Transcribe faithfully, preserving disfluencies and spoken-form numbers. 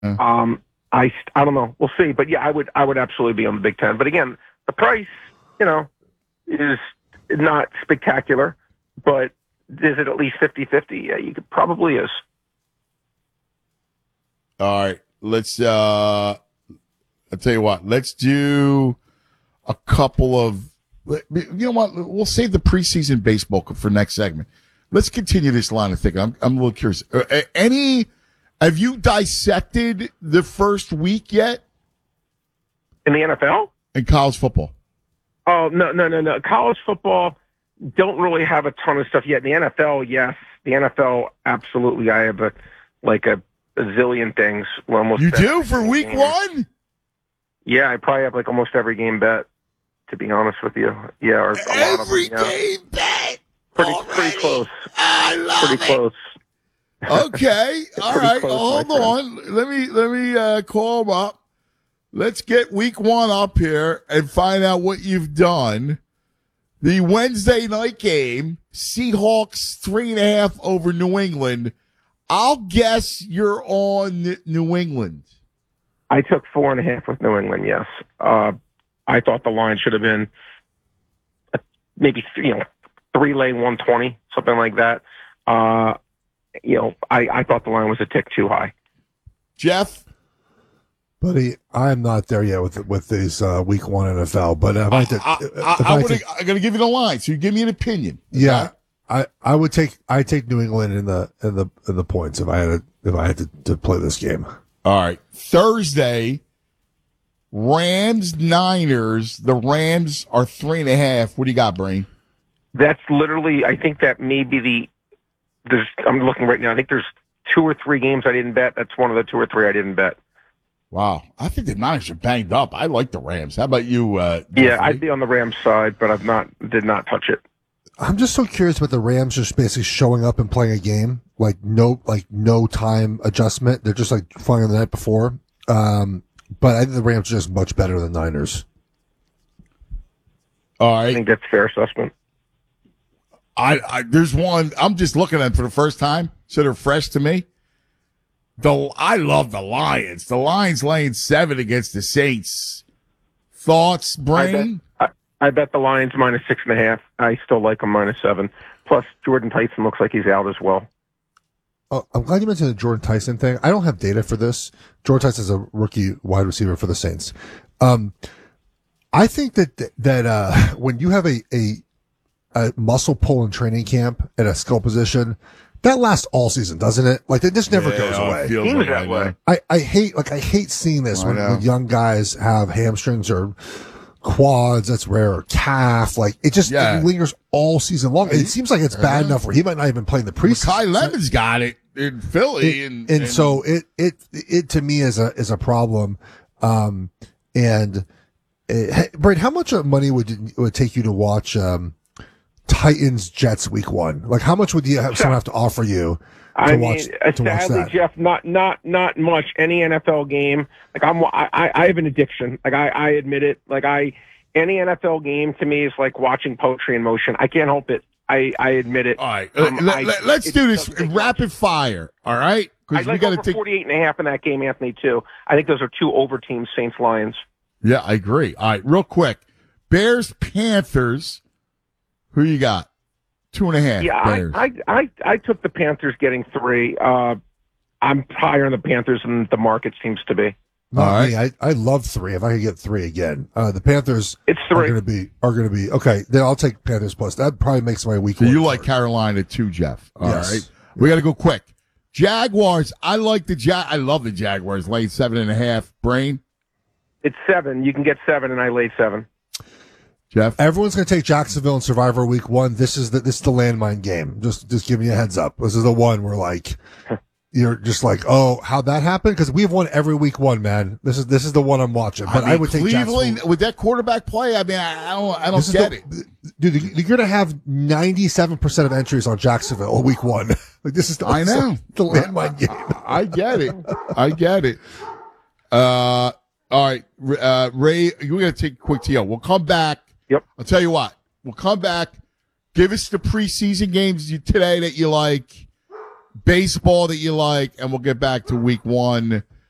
Uh, Um, I, I don't know. We'll see. But yeah, I would I would absolutely be on the Big Ten. But again, the price, you know, is not spectacular. But is it at least fifty-fifty? Yeah, you could probably is. all right. Let's, uh, I'll tell you what. Let's do a couple of, you know what? We'll save the preseason baseball for next segment. Let's continue this line of thinking. I'm, I'm a little curious. Uh, any, have you dissected the first week yet? In the N F L? In college football? Oh, no, no, no, no. College football don't really have a ton of stuff yet. In the N F L, yes. The N F L, absolutely. I have a, like a, a zillion things. Almost you do for week game. one? Yeah, I probably have like almost every game bet, to be honest with you. Yeah, or a every lot of them, yeah. game bet? Pretty, Already? pretty close. I love pretty it. close. Okay, all right. Close, Hold on. Let me let me uh, call them up. Let's get week one up here and find out what you've done. The Wednesday night game, Seahawks three and a half over New England. I'll guess you're on New England. I took four and a half with New England. Yes, uh, I thought the line should have been uh, maybe you know three lane one twenty, something like that. Uh, you know, I, I thought the line was a tick too high. Jeff, buddy, I am not there yet with with these uh, week one N F L. But if I, I, to, I, if I, I, I I would, I'm going to give you the line, so you give me an opinion. Yeah, I, I would take I take New England in the in the in the points if I had to, if I had to, to play this game. All right, Thursday, Rams Niners. The Rams are three and a half. What do you got, Brain? That's literally. I think that may be the. There's. I'm looking right now. I think there's two or three games I didn't bet. That's one of the two or three I didn't bet. Wow, I think the Niners are banged up. I like the Rams. How about you? Uh, yeah, I'd be on the Rams side, but I've not did not touch it. I'm just so curious about the Rams just basically showing up and playing a game like no like no time adjustment. They're just like flying the night before. Um, but I think the Rams are just much better than Niners. All right, I think that's a fair assessment. I, I there's one I'm just looking at for the first time, so they're fresh to me. The I love the Lions. The Lions laying seven against the Saints. Thoughts, Brain? I bet, I, I bet the Lions minus six and a half. I still like them minus seven. Plus, Jordan Tyson looks like he's out as well. Oh, I'm glad you mentioned the Jordan Tyson thing. I don't have data for this. Jordan Tyson is a rookie wide receiver for the Saints. Um, I think that that uh, when you have a, a a muscle pull in training camp at a skill position, that lasts all season, doesn't it? Like it just never yeah, goes away. Seems like that way. I, I hate like I hate seeing this when, when young guys have hamstrings or quads. That's rare. Or calf. Like it just yeah. it lingers all season long. It seems like it's bad yeah. enough where he might not even play in the preseason. Kai Lemon's got it in Philly, it, and, and and so it it it to me is a is a problem. Um, and it, Brad, how much money would it would take you to watch um, Titans Jets week one? Like how much would you have someone have to offer you? To I watch, mean, uh, to watch sadly, that? Jeff, not not not much. Any N F L game, like I'm, I, I have an addiction. Like I, I admit it. Like I, any N F L game to me is like watching poetry in motion. I can't help it. I, I admit it. All right, um, let, I, let, let's do this rapid much. fire. All right, because we like got to take forty-eight and a half in that game, Anthony. Too. I think those are two over teams, Saints Lions. Yeah, I agree. All right, real quick, Bears Panthers. Who you got? Two and a half. Yeah, I, I I I took the Panthers getting three. Uh, I'm higher on the Panthers than the market seems to be. Not All right. me. I, I love three. If I could get three again, uh, the Panthers it's three. are going to be are going to be okay. Then I'll take Panthers plus. That probably makes my week. So you card. like Carolina too, Jeff? All yes. right. We got to go quick. Jaguars. I like the Jag. I love the Jaguars. Laid seven and a half. Brain. It's seven. You can get seven, and I laid seven. Jeff. Everyone's going to take Jacksonville in Survivor Week One. This is the this is the landmine game. Just just giving you a heads up. This is the one where like you're just like, oh, how'd that happen? Because we've won every Week One, man. This is this is the one I'm watching. But I, mean, I would take Cleveland with that quarterback play. I mean, I, I don't I don't get the, it, dude. You're going to have ninety-seven percent of entries on Jacksonville Week One. Like this is the, I know the landmine game. I, I get it. I get it. Uh, all right, uh, Ray, we're going to take a quick T O. We'll come back. Yep. I'll tell you what. We'll come back. Give us the preseason games you, today that you like, baseball that you like, and we'll get back to week one